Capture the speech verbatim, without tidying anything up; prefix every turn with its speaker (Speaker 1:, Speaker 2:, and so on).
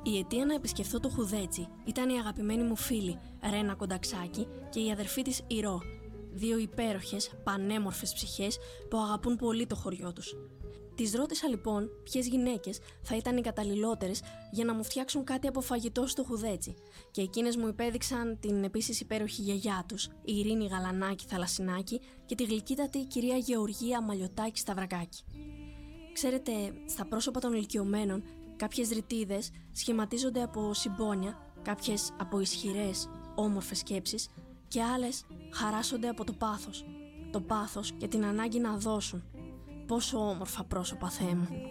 Speaker 1: Η αιτία να επισκεφθώ το Χουδέτσι ήταν η αγαπημένη μου φίλη Ρένα Κονταξάκη και η αδερφή της Ηρώ, δύο υπέροχες, πανέμορφες ψυχές που αγαπούν πολύ το χωριό τους. Τις ρώτησα λοιπόν ποιες γυναίκες θα ήταν οι καταλληλότερες για να μου φτιάξουν κάτι από φαγητό στο Χουδέτσι, και εκείνες μου υπέδειξαν την επίσης υπέροχη γιαγιά τους, η Ειρήνη Γαλανάκη Θαλασσινάκη, και τη γλυκύτατη κυρία Γεωργία Μαλιωτάκη Σταυρακάκη. Ξέρετε, στα πρόσωπα των ηλικιωμένων, κάποιες ρητίδες σχηματίζονται από συμπόνια, κάποιες από ισχυρές, όμορφες σκέψεις και άλλες χαράσσονται από το πάθος. Το πάθος και την ανάγκη να δώσουν. Πόσο όμορφα πρόσωπα, Θεέ μου.